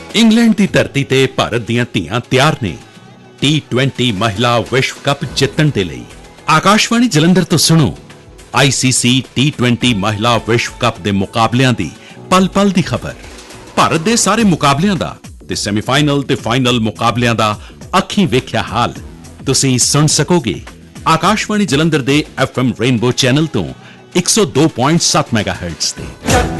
England ਦੀ ਧਰਤੀ ਤੇ ਭਾਰਤ ਦੀਆਂ ਧੀਆਂ ਤਿਆਰ ਨੇ T20 ਮਹਿਲਾ ਵਿਸ਼ਵ ਕੱਪ ਜਿੱਤਣ ਦੇ ਲਈ। ਆਕਾਸ਼ਵਾਣੀ ਜਲੰਧਰ ਤੋਂ ਸੁਣੋ ICC T20 ਮਹਿਲਾ ਵਿਸ਼ਵ ਕੱਪ ਦੇ ਮੁਕਾਬਲਿਆਂ ਦੀ ਪਲ-ਪਲ ਦੀ ਖਬਰ। ਭਾਰਤ ਦੇ ਸਾਰੇ ਮੁਕਾਬਲਿਆਂ ਦਾ ਤੇ ਸੈਮੀਫਾਈਨਲ ਤੇ ਫਾਈਨਲ ਮੁਕਾਬਲਿਆਂ ਦਾ ਅੱਖੀਂ ਵੇਖਿਆ ਹਾਲ ਤੁਸੀਂ ਸੁਣ ਸਕੋਗੇ ਆਕਾਸ਼ਵਾਣੀ ਜਲੰਧਰ ਦੇ FM ਰੇਨਬੋ ਚੈਨਲ ਤੋਂ 102.7 ਮੈਗਾਹਰਟਜ਼ ਤੇ।